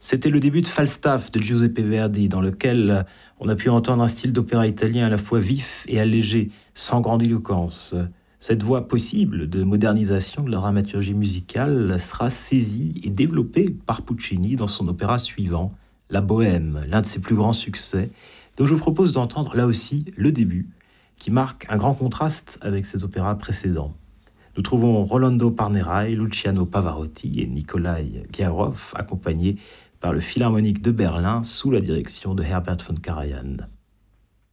C'était le début de Falstaff de Giuseppe Verdi, dans lequel on a pu entendre un style d'opéra italien à la fois vif et allégé, sans grandiloquence. Cette voie possible de modernisation de la dramaturgie musicale sera saisie et développée par Puccini dans son opéra suivant, La Bohème, l'un de ses plus grands succès, dont je vous propose d'entendre là aussi le début, qui marque un grand contraste avec ses opéras précédents. Nous trouvons Rolando Parnerai, Luciano Pavarotti et Nikolai Ghiarov accompagnés par le Philharmonique de Berlin sous la direction de Herbert von Karajan.